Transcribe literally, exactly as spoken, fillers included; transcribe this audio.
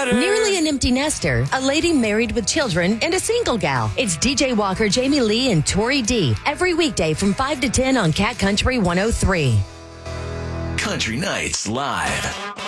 better. Nearly an empty nester, a lady married with children, and a single gal. It's D J Walker, Jamie Lee, and Tori D. Every weekday from five to ten on Cat Country one oh three. Country Nights Live.